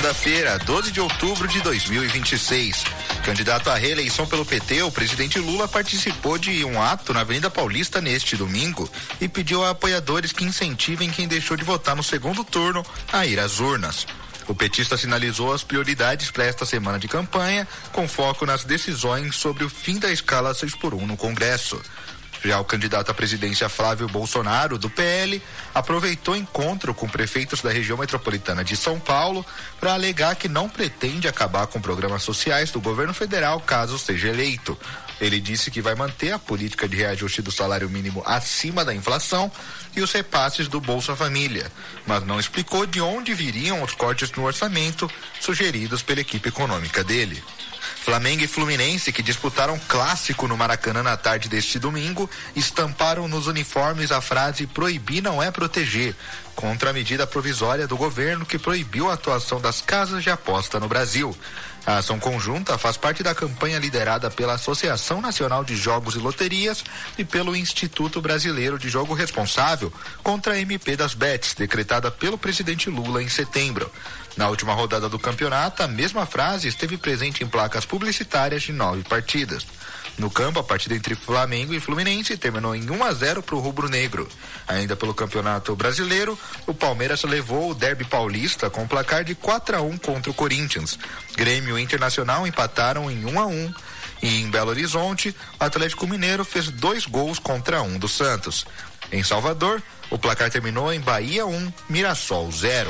segunda-feira, 12 de outubro de 2026. Candidato à reeleição pelo PT, o presidente Lula participou de um ato na Avenida Paulista neste domingo e pediu a apoiadores que incentivem quem deixou de votar no segundo turno a ir às urnas. O petista sinalizou as prioridades para esta semana de campanha, com foco nas decisões sobre o fim da escala 6x1 no Congresso. Já o candidato à presidência Flávio Bolsonaro, do PL, aproveitou encontro com prefeitos da região metropolitana de São Paulo para alegar que não pretende acabar com programas sociais do governo federal caso seja eleito. Ele disse que vai manter a política de reajuste do salário mínimo acima da inflação e os repasses do Bolsa Família, mas não explicou de onde viriam os cortes no orçamento sugeridos pela equipe econômica dele. Flamengo e Fluminense, que disputaram clássico no Maracanã na tarde deste domingo, estamparam nos uniformes a frase "Proibir não é proteger", contra a medida provisória do governo que proibiu a atuação das casas de aposta no Brasil. A ação conjunta faz parte da campanha liderada pela Associação Nacional de Jogos e Loterias e pelo Instituto Brasileiro de Jogo Responsável contra a MP das Bets, decretada pelo presidente Lula em setembro. Na última rodada do campeonato, a mesma frase esteve presente em placas publicitárias de 9 partidas. No campo, a partida entre Flamengo e Fluminense terminou em 1-0 para o rubro-negro. Ainda pelo Campeonato Brasileiro, o Palmeiras levou o Derby Paulista com placar de 4-1 contra o Corinthians. Grêmio e Internacional empataram em 1-1. E em Belo Horizonte, o Atlético Mineiro fez 2 gols contra 1 do Santos. Em Salvador, o placar terminou em Bahia 1, Mirassol 0.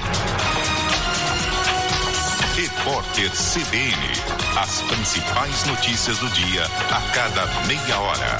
Repórter CBN. As principais notícias do dia a cada meia hora.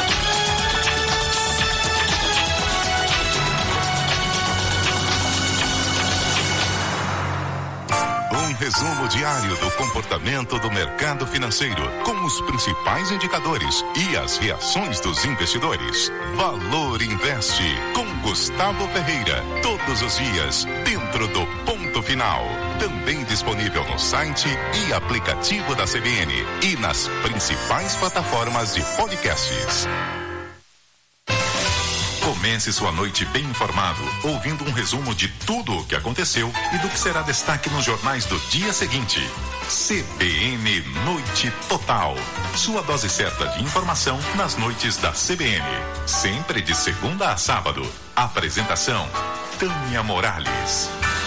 Um resumo diário do comportamento do mercado financeiro, com os principais indicadores e as reações dos investidores. Valor Investe, com Gustavo Ferreira, todos os dias, dentro do Ponto Final. Também disponível no site e aplicativo da CBN e nas principais plataformas de podcasts. Comece sua noite bem informado, ouvindo um resumo de tudo o que aconteceu e do que será destaque nos jornais do dia seguinte. CBN Noite Total. Sua dose certa de informação nas noites da CBN. Sempre de segunda a sábado. Apresentação: Tânia Morales.